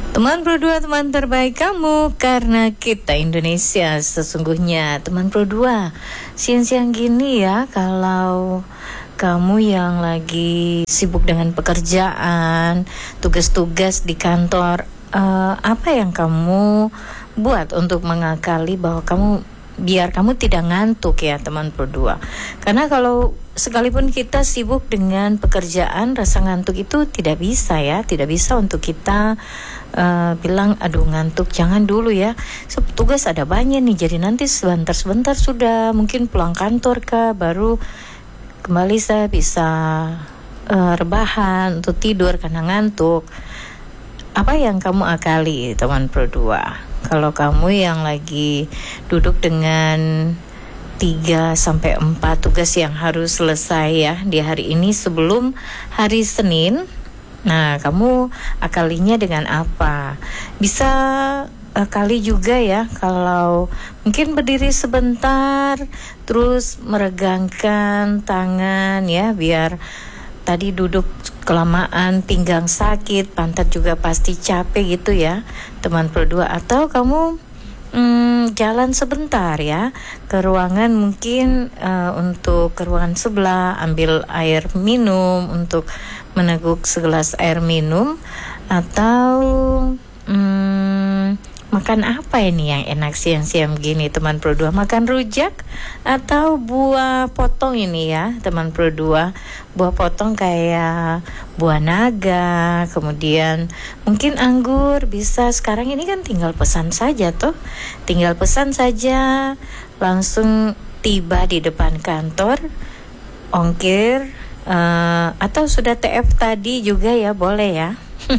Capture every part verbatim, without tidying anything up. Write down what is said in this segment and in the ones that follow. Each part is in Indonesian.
Teman Pro dua, teman terbaik kamu, karena kita Indonesia sesungguhnya. Teman Pro dua, siang-siang gini ya, kalau kamu yang lagi sibuk dengan pekerjaan, tugas-tugas di kantor, uh, apa yang kamu buat untuk mengakali bahwa kamu, biar kamu tidak ngantuk ya teman Pro dua. Karena kalau sekalipun kita sibuk dengan pekerjaan, rasa ngantuk itu tidak bisa ya, tidak bisa untuk kita uh, bilang aduh ngantuk, jangan dulu ya. So, tugas ada banyak nih, jadi nanti sebentar-sebentar sudah mungkin pulang kantor kah, baru kembali saya bisa uh, rebahan untuk tidur karena ngantuk. Apa yang kamu akali teman Pro dua? Kalau kamu yang lagi duduk dengan tiga sampai empat tugas yang harus selesai ya di hari ini sebelum hari Senin. Nah, kamu akalinya dengan apa? Bisa uh, kali juga ya kalau mungkin berdiri sebentar terus meregangkan tangan ya, biar tadi duduk kelamaan pinggang sakit, pantat juga pasti capek gitu ya teman Pro dua. Atau kamu Hmm, jalan sebentar ya ke ruangan, mungkin uh, untuk ke ruangan sebelah, ambil air minum, untuk meneguk segelas air minum. Atau hmm, makan apa ini yang enak siang-siang begini teman Pro dua? Makan rujak atau buah potong ini ya teman Pro dua. Buah potong kayak buah naga, kemudian mungkin anggur bisa. Sekarang ini kan tinggal pesan saja tuh, tinggal pesan saja langsung tiba di depan kantor, ongkir, uh, atau sudah T F tadi juga ya, boleh ya.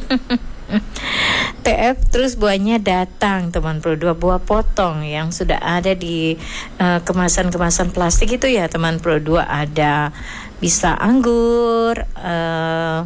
T F terus buahnya datang teman Pro dua, buah potong yang sudah ada di uh, kemasan-kemasan plastik itu ya teman Pro dua. Ada bisa anggur, uh,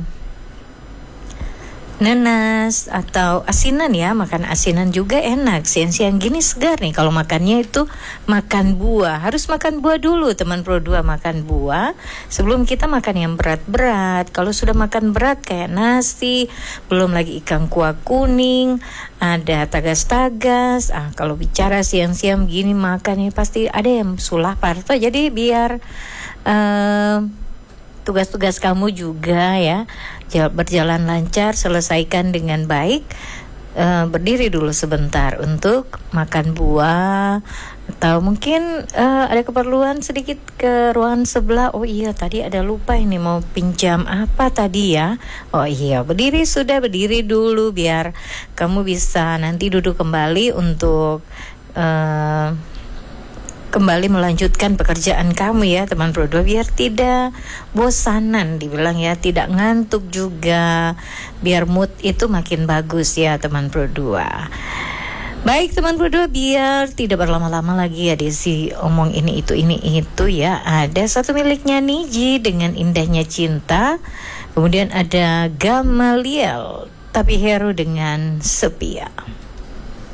nanas atau asinan ya, makan asinan juga enak. Siang-siang gini segar nih kalau makannya itu makan buah. Harus makan buah dulu teman Pro dua, makan buah sebelum kita makan yang berat-berat. Kalau sudah makan berat kayak nasi, belum lagi ikan kuah kuning, ada tagas-tagas. Ah, kalau bicara siang-siang gini makannya pasti ada yang sulah parto. Jadi biar uh, tugas-tugas kamu juga ya berjalan lancar, selesaikan dengan baik. Uh, berdiri dulu sebentar untuk makan buah, atau mungkin uh, ada keperluan sedikit ke ruangan sebelah. Oh iya, tadi ada lupa ini mau pinjam apa tadi ya. Oh iya, berdiri sudah, berdiri dulu biar kamu bisa nanti duduk kembali untuk uh, kembali melanjutkan pekerjaan kamu ya teman Pro dua, biar tidak bosanan dibilang ya, tidak ngantuk juga, biar mood itu makin bagus ya teman Pro dua. Baik teman Pro dua, biar tidak berlama-lama lagi ya Desi omong ini itu ini itu ya. Ada satu miliknya Niji dengan Indahnya Cinta, kemudian ada Gamaliel Tapi Heru dengan Sepia.